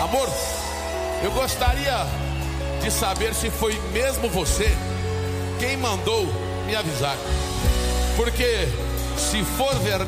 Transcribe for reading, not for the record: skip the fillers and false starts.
Amor, eu gostaria de saber se foi mesmo você quem mandou me avisar. Porque se for verdade,